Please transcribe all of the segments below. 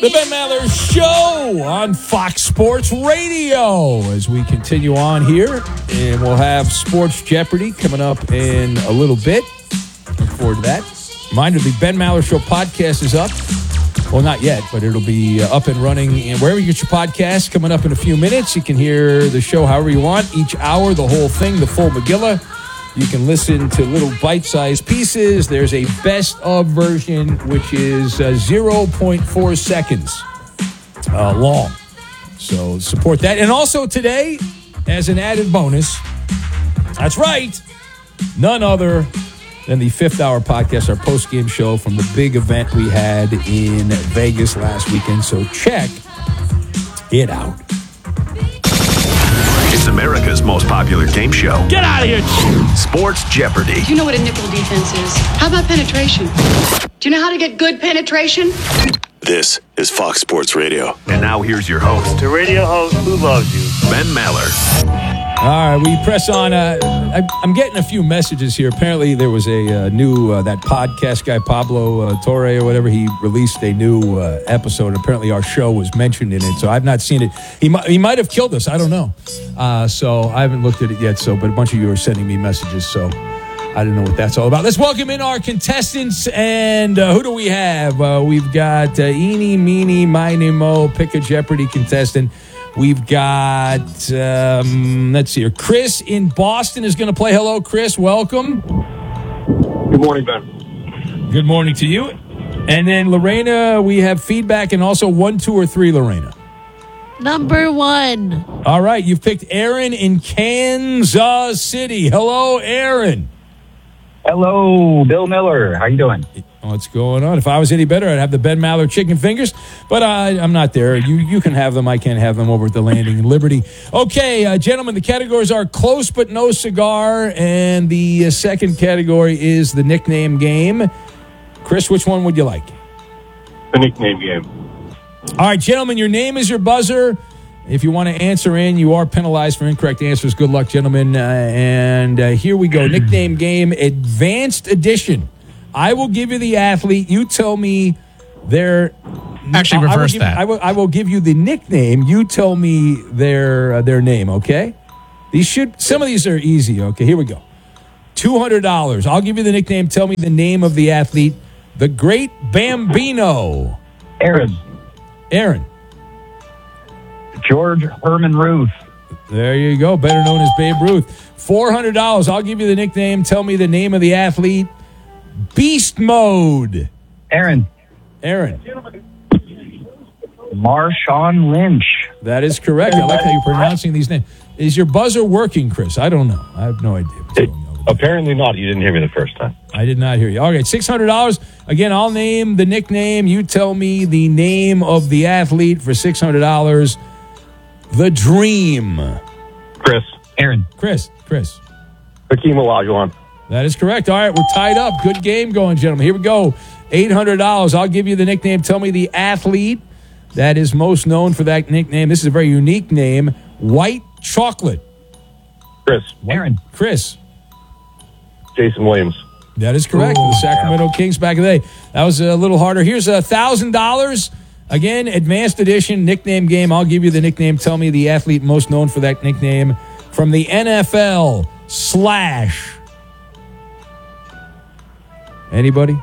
The Ben Maller Show on Fox Sports Radio as we continue on here. And we'll have Sports Jeopardy coming up in a little bit. Look forward to that. Reminder, the Ben Maller Show podcast is up. Well, not yet, but it'll be up and running. And wherever you get your podcast, coming up in a few minutes. You can hear the show however you want. Each hour, the whole thing, the full Megillah. You can listen to little bite-sized pieces. There's a best-of version, which is 0.4 seconds long. So support that. And also today, as an added bonus, that's right, none other than the Fifth Hour Podcast, our post-game show from the big event we had in Vegas last weekend. So check it out. It's America's most popular game show. Get out of here! Sports Jeopardy. Do you know what a nickel defense is? How about penetration? Do you know how to get good penetration? This is Fox Sports Radio. And now here's your host. The radio host who loves you. Ben Maller. All right, we press on. I'm getting a few messages here. Apparently, there was a new, that podcast guy, Pablo Torre or whatever, he released a new episode. Apparently, our show was mentioned in it, so I've not seen it. He might have killed us. I don't know. So I haven't looked at it yet, but a bunch of you are sending me messages, so I don't know what that's all about. Let's welcome in our contestants, and who do we have? We've got Eeny, Meeny, Miny, Mo, pick a Jeopardy contestant. We've got, let's see here, Chris in Boston is going to play. Hello, Chris. Welcome. Good morning, Ben. Good morning to you. And then Lorena, we have feedback and also 1, 2, or 3, Lorena. Number 1. All right, you've picked Aaron in Kansas City. Hello, Aaron. Hello, Bill Miller. How you doing? What's going on? If I was any better, I'd have the Ben Maller chicken fingers, but I'm not there. You can have them. I can't have them over at the Landing in Liberty. Okay, gentlemen, the categories are close but no cigar, and the second category is the nickname game. Chris, which one would you like? The nickname game. All right, gentlemen, your name is your buzzer. If you want to answer in, you are penalized for incorrect answers. Good luck, gentlemen. And here we go. Nickname game, advanced edition. I will give you the athlete. You tell me their... Actually, reverse that. I will give you the nickname. You tell me their name, okay? Some of these are easy, okay? Here we go. $200. I'll give you the nickname. Tell me the name of the athlete. The Great Bambino. Aaron. George Herman Ruth. There you go. Better known as Babe Ruth. $400. I'll give you the nickname. Tell me the name of the athlete. Beast Mode. Aaron. Marshawn Lynch. That is correct. I like how you're pronouncing these names. Is your buzzer working, Chris? I don't know. I have no idea. Apparently not. You didn't hear me the first time. I did not hear you. All right, $600. Again, I'll name the nickname. You tell me the name of the athlete for $600. The Dream. Chris. Aaron. Chris. Hakeem Olajuwon. That is correct. All right, we're tied up. Good game going, gentlemen. Here we go. $800. I'll give you the nickname. Tell me the athlete that is most known for that nickname. This is a very unique name. White Chocolate. Aaron. Chris. Jason Williams. That is correct. The Sacramento Kings back in the day. That was a little harder. Here's $1,000. Again, advanced edition nickname game. I'll give you the nickname. Tell me the athlete most known for that nickname from the NFL / Anybody?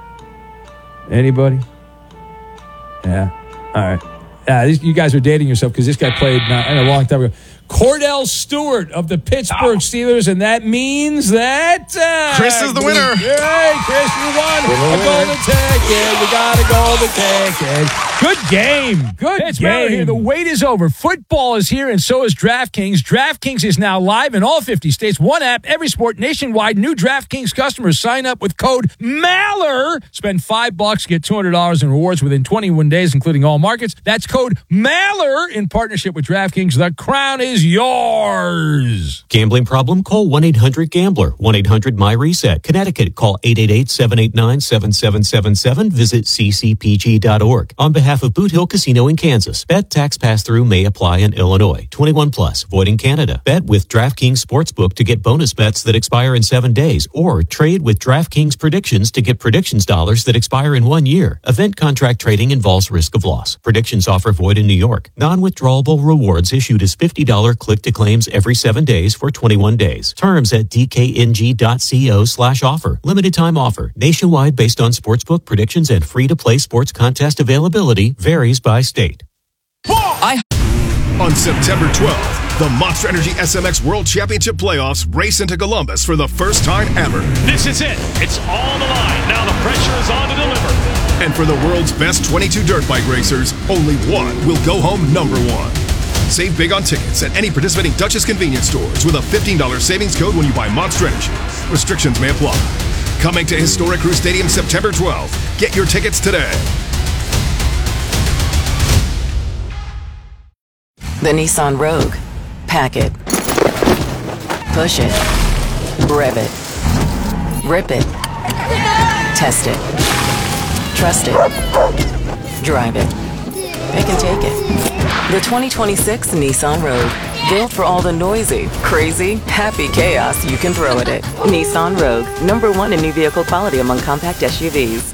Yeah. All right. You guys are dating yourself because this guy played a long time ago. Cordell Stewart of the Pittsburgh Steelers, and that means that... Chris is the winner. Hey, Chris, you won a golden ticket. You got a golden ticket. Good game. Good game. Here. The wait is over. Football is here, and so is DraftKings. DraftKings is now live in all 50 states. One app, every sport, nationwide. New DraftKings customers sign up with code MALLER. Spend $5, get $200 in rewards within 21 days, including all markets. That's code MALLER in partnership with DraftKings. The crown is is yours. Gambling problem? Call 1-800-GAMBLER. 1-800-MY-RESET. Connecticut, call 888-789-7777. Visit ccpg.org. On behalf of Boot Hill Casino in Kansas, bet tax pass-through may apply in Illinois. 21 plus, void in Canada. Bet with DraftKings Sportsbook to get bonus bets that expire in 7 days, or trade with DraftKings Predictions to get predictions dollars that expire in 1 year. Event contract trading involves risk of loss. Predictions offer void in New York. Non-withdrawable rewards issued as $50 click-to-claims every 7 days for 21 days. Terms at dkng.co/offer. Limited time offer. Nationwide based on sportsbook predictions and free-to-play sports contest availability varies by state. On September 12th, the Monster Energy SMX World Championship Playoffs race into Columbus for the first time ever. This is it. It's on the line. Now the pressure is on to deliver. And for the world's best 22 dirt bike racers, only one will go home number one. Save big on tickets at any participating Duchess convenience stores with a $15 savings code when you buy Monster Energy. Restrictions may apply. Coming to Historic Crew Stadium September 12th. Get your tickets today. The Nissan Rogue. Pack it. Push it. Rev it. Rip it. Test it. Trust it. Drive it. Pick and take it. The 2026 Nissan Rogue. Built for all the noisy, crazy, happy chaos you can throw at it. Nissan Rogue. #1 in new vehicle quality among compact SUVs.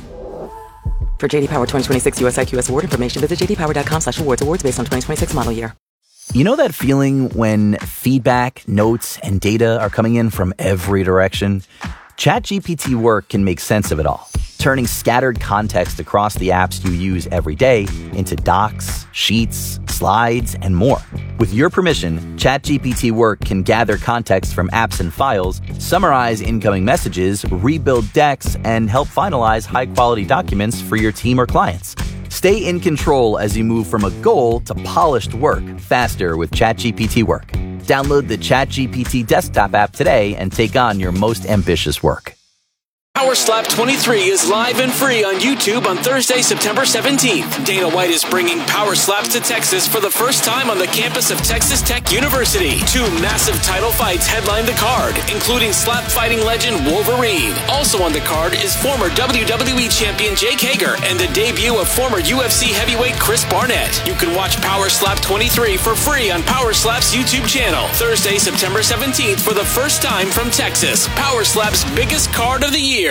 For JD Power 2026 US IQS award information, visit jdpower.com/awards. Awards based on 2026 model year. You know that feeling when feedback, notes, and data are coming in from every direction? ChatGPT Work can make sense of it all, turning scattered context across the apps you use every day into docs, sheets, slides, and more. With your permission, ChatGPT Work can gather context from apps and files, summarize incoming messages, rebuild decks, and help finalize high-quality documents for your team or clients. Stay in control as you move from a goal to polished work faster with ChatGPT Work. Download the ChatGPT desktop app today and take on your most ambitious work. Power Slap 23 is live and free on YouTube on Thursday, September 17th. Dana White is bringing Power Slaps to Texas for the first time on the campus of Texas Tech University. 2 massive title fights headline the card, including slap fighting legend Wolverine. Also on the card is former WWE champion Jake Hager and the debut of former UFC heavyweight Chris Barnett. You can watch Power Slap 23 for free on Power Slap's YouTube channel. Thursday, September 17th for the first time from Texas. Power Slap's biggest card of the year.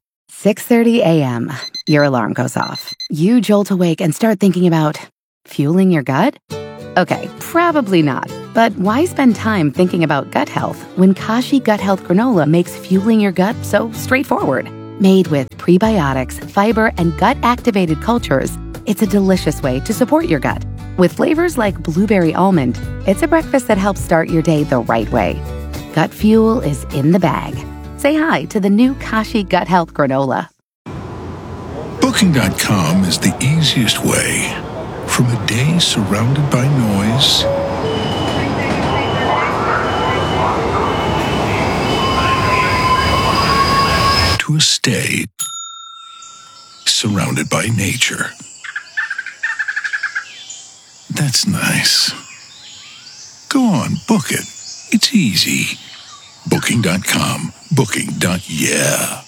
6:30 a.m. Your alarm goes off. You jolt awake and start thinking about fueling your gut? Okay, probably not. But why spend time thinking about gut health when Kashi Gut Health Granola makes fueling your gut so straightforward? Made with prebiotics, fiber, and gut-activated cultures, it's a delicious way to support your gut. With flavors like blueberry almond, it's a breakfast that helps start your day the right way. Gut fuel is in the bag. Say hi to the new Kashi Gut Health Granola. Booking.com is the easiest way. From a day surrounded by noise to a stay surrounded by nature. That's nice. Go on, book it. It's easy. Booking.com. Booking.yeah.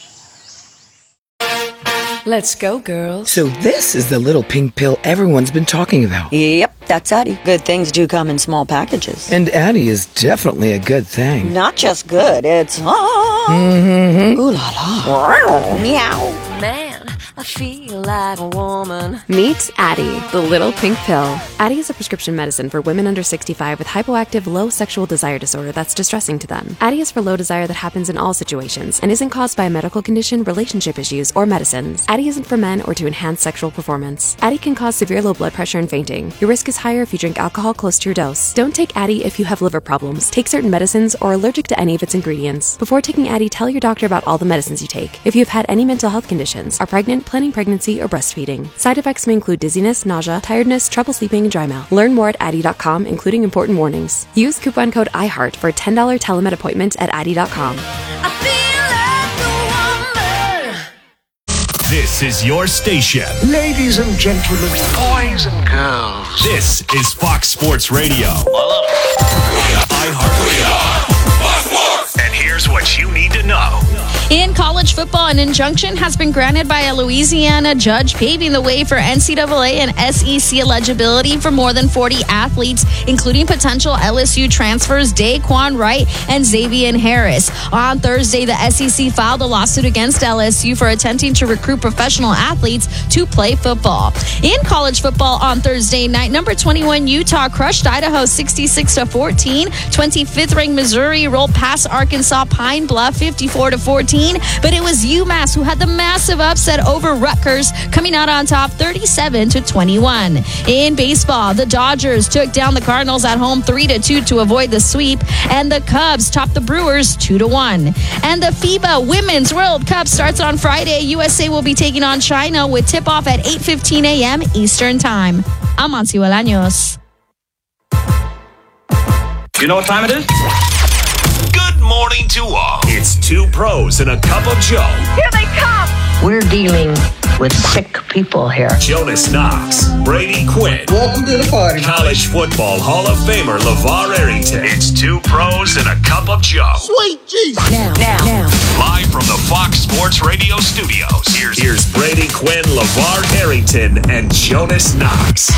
Let's go, girls. So this is the little pink pill everyone's been talking about. Yep, that's Addie. Good things do come in small packages. And Addie is definitely a good thing. Not just good, it's... Ooh la la. Meow. Man, I feel like a woman. Meet Addie, the little pink pill. Addie is a prescription medicine for women under 65 with hypoactive low sexual desire disorder that's distressing to them. Addie is for low desire that happens in all situations and isn't caused by a medical condition, relationship issues, or medicines. Addie isn't for men or to enhance sexual performance. Addie can cause severe low blood pressure and fainting. Your risk is higher if you drink alcohol close to your dose. Don't take Addie if you have liver problems, take certain medicines, or are allergic to any of its ingredients. Before taking Addie, tell your doctor about all the medicines you take. If you have had any mental health conditions, are pregnant, planning pregnancy, or breastfeeding. Side effects may include dizziness, nausea, tiredness, trouble sleeping, and dry mouth. Learn more at Addie.com, including important warnings. Use coupon code IHEART for a $10 telemed appointment at Addie.com. This is your station. Ladies and gentlemen, boys and girls. This is Fox Sports Radio. iHeartRadio. And here's what you need to know. In college football, an injunction has been granted by a Louisiana judge, paving the way for NCAA and SEC eligibility for more than 40 athletes, including potential LSU transfers Daquan Wright and Xavier Harris. On Thursday, the SEC filed a lawsuit against LSU for attempting to recruit professional athletes to play football. In college football on Thursday night, number 21 Utah crushed Idaho 66-14. 25th ranked Missouri rolled past Arkansas Pine Bluff 54-14. But it was UMass who had the massive upset over Rutgers, coming out on top 37-21. In baseball, the Dodgers took down the Cardinals at home 3-2 to avoid the sweep, and the Cubs topped the Brewers 2-1. And the FIBA Women's World Cup starts on Friday. USA will be taking on China with tip-off at 8:15 a.m. Eastern Time. I'm Monty Bolaños. You know what time it is? Good morning to all. It's two pros and a cup of Joe. Here they come! We're dealing with sick people here. Jonas Knox, Brady Quinn. Welcome to the party. College Football Hall of Famer LeVar Arrington. It's two pros and a cup of Joe. Sweet Jesus. Now. Live from the Fox Sports Radio studios. Here's Brady Quinn, LeVar Arrington, and Jonas Knox.